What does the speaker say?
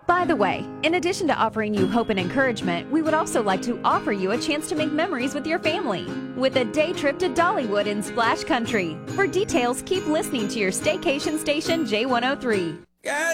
By the way, in addition to offering you hope and encouragement, we would also like to offer you a chance to make memories with your family with a day trip to Dollywood in Splash Country. For details, keep listening to your staycation station J103.